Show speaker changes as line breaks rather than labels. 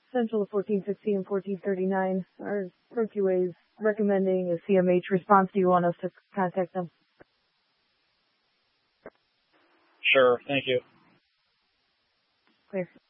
Central of 1460 and 1439. Our Mercury is recommending a CMH response. Do you want us to contact them?
Sure, thank you.
Clear.